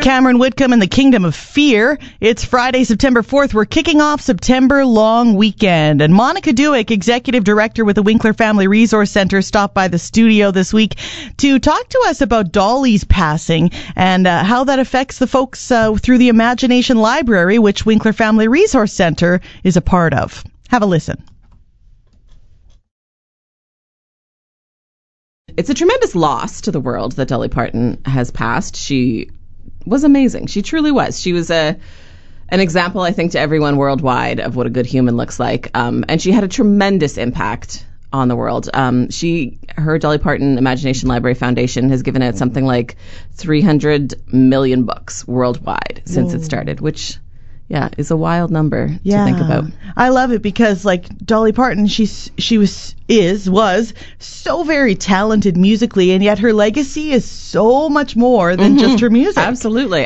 Cameron Whitcomb and the Kingdom of Fear. It's Friday, September 4th. We're kicking off September long weekend. And Monica Dewick, Executive Director with the Winkler Family Resource Center, stopped by the studio this week to talk to us about Dolly's passing and how that affects the folks through the Imagination Library, which Winkler Family Resource Center is a part of. Have a listen. It's a tremendous loss to the world that Dolly Parton has passed. She was amazing. She truly was. She was an example, I think, to everyone worldwide of what a good human looks like. And she had a tremendous impact on the world. Her Dolly Parton Imagination Library Foundation has given out something like 300 million books worldwide since it started, which is a wild number to think about. I love it because, like, Dolly Parton, she was so very talented musically, and yet her legacy is so much more than just her music. Absolutely.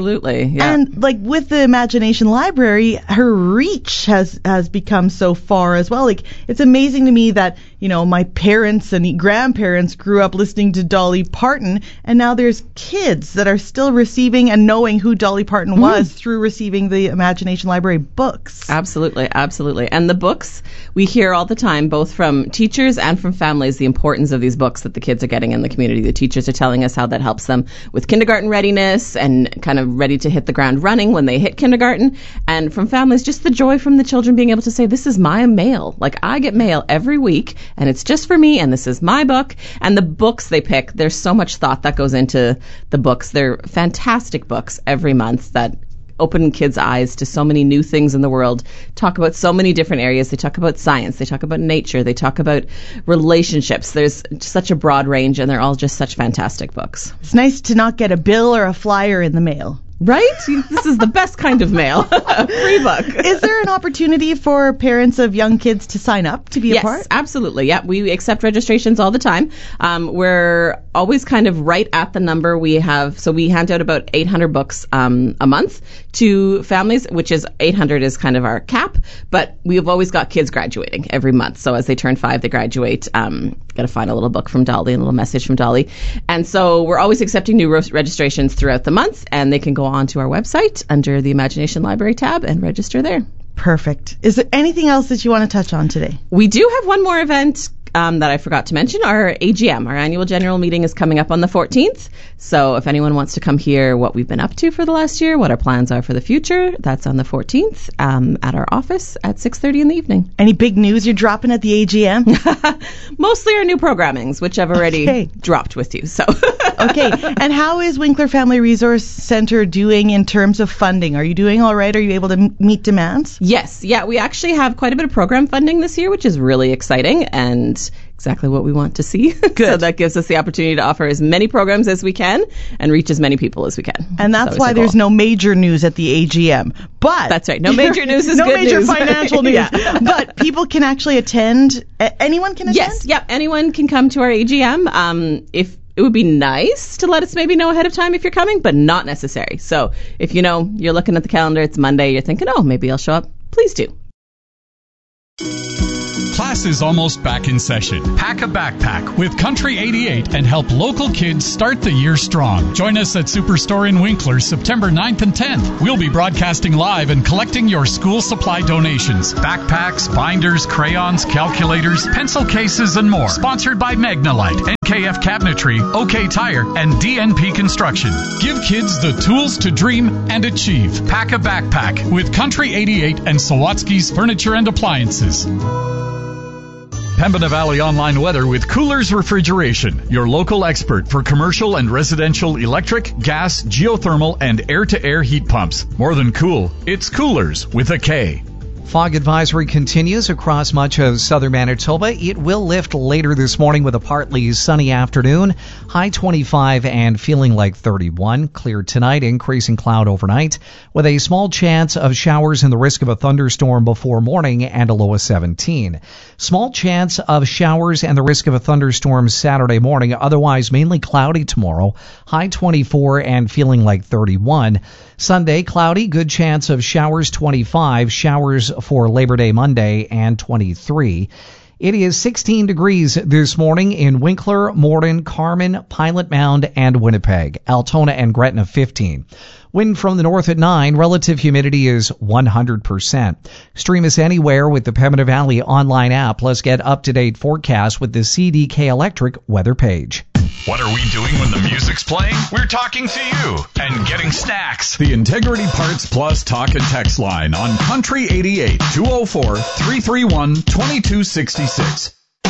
Yeah. And like with the Imagination Library, her reach has become so far as well. Like, it's amazing to me that, you know, my parents and grandparents grew up listening to Dolly Parton, and now there's kids that are still receiving and knowing who Dolly Parton was through receiving the Imagination Library books. Absolutely. And the books, we hear all the time, both from teachers and from families, the importance of these books that the kids are getting in the community. The teachers are telling us how that helps them with kindergarten readiness and kind of ready to hit the ground running when they hit kindergarten. And from families, just the joy from the children being able to say, this is my mail. Like, I get mail every week and it's just for me and this is my book. And the books they pick, there's so much thought that goes into the books. They're fantastic books every month that open kids' eyes to so many new things in the world, talk about so many different areas. They talk about science, they talk about nature, they talk about relationships. There's such a broad range, and they're all just such fantastic books. It's nice to not get a bill or a flyer in the mail. Right? This is the best kind of mail. A free book. Is there an opportunity for parents of young kids to sign up to be a part? Yes, absolutely. Yeah, we accept registrations all the time. We're always kind of right at the number we have. So we hand out about 800 books a month to families, which is 800 is kind of our cap. But we've always got kids graduating every month. So as they turn 5, they graduate. Got to find a little book from Dolly, a little message from Dolly. And so we're always accepting new registrations throughout the month, and they can go on to our website under the Imagination Library tab and register there. Perfect. Is there anything else that you want to touch on today? We do have one more event that I forgot to mention. Our AGM, our annual general meeting, is coming up on the 14th. So if anyone wants to come hear what we've been up to for the last year, what our plans are for the future, that's on the 14th at our office at 6:30 in the evening. Any big news you're dropping at the AGM? Mostly our new programmings, which I've already dropped with you. So Okay. And how is Winkler Family Resource Center doing in terms of funding? Are you doing all right? Are you able to meet demands? Yes. Yeah, we actually have quite a bit of program funding this year, which is really exciting and exactly what we want to see. Good. So that gives us the opportunity to offer as many programs as we can and reach as many people as we can. And that's why there's no major news at the AGM. But that's right. No major news is no good news. No major financial news. Yeah. But people can actually attend. Anyone can attend? Yes. Yep. Anyone can come to our AGM. If it would be nice to let us maybe know ahead of time if you're coming, but not necessary. So if you know you're looking at the calendar, it's Monday, you're thinking, oh, maybe I'll show up. Please do. Class is almost back in session. Pack a backpack with Country 88 and help local kids start the year strong. Join us at Superstore in Winkler September 9th and 10th. We'll be broadcasting live and collecting your school supply donations. Backpacks, binders, crayons, calculators, pencil cases, and more. Sponsored by Magnalite, NKF Cabinetry, OK Tire, and DNP Construction. Give kids the tools to dream and achieve. Pack a backpack with Country 88 and Sawatsky's Furniture and Appliances. Pembina Valley Online Weather with Coolers Refrigeration, your local expert for commercial and residential electric, gas, geothermal, and air-to-air heat pumps. More than cool, it's Coolers with a K. Fog advisory continues across much of southern Manitoba. It will lift later this morning with a partly sunny afternoon. High 25 and feeling like 31. Clear tonight, increasing cloud overnight with a small chance of showers and the risk of a thunderstorm before morning and a low of 17. Small chance of showers and the risk of a thunderstorm Saturday morning. Otherwise mainly cloudy tomorrow. High 24 and feeling like 31. Sunday, cloudy, good chance of showers 25. Showers for Labor Day Monday and 23. It is 16 degrees this morning in Winkler, Morden, Carmen, Pilot Mound, and Winnipeg. Altona and Gretna 15. Wind from the north at 9. Relative humidity is 100%. Stream us anywhere with the Pembina Valley online app. Plus get up-to-date forecasts with the CDK Electric weather page. What are we doing when the music's playing? We're talking to you and getting snacks. The Integrity Parts Plus talk and text line on Country 88 204 331 2266.